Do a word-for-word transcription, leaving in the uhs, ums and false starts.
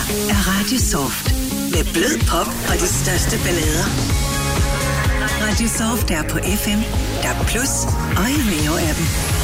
her er Radio Soft med blød pop og de største ballader. Radio Soft er på F M, D A B plus og i Rio-appen.